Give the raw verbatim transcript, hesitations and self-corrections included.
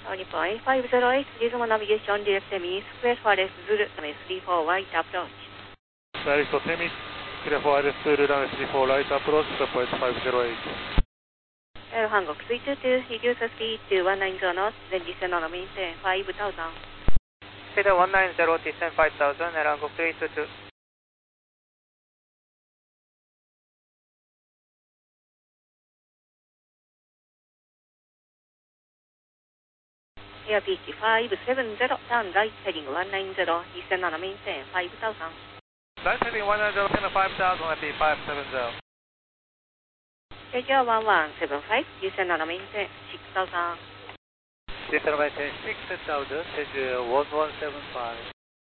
日本 A ファイブゼロエイト Dismo Navigation Direct Semi Square Forest Zulu runway three four right approach. Direct Semi Square Forest Zulu runway three four right approach, Japan five zero eight. Air Hanguk three two two, reduce speed to one nine zero knots, then descend on maintain five thousand. Speed one nine zero, descend five thousand, Air Hanguk three two two. Air Peak five seven zero, turn right heading one nine zero, descend on maintain five thousand. Right heading one nine zero, five thousand, I P five seven zero. Air one one seven five, descend on maintain six thousand. Descend on maintain six thousand, Edge one one seven five.